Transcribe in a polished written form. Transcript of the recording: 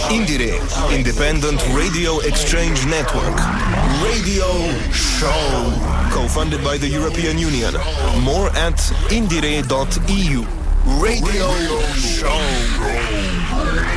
Indiere, Independent Radio Exchange Network. Radio Show. Co-funded by the European Union. More at indire.eu. Radio Show.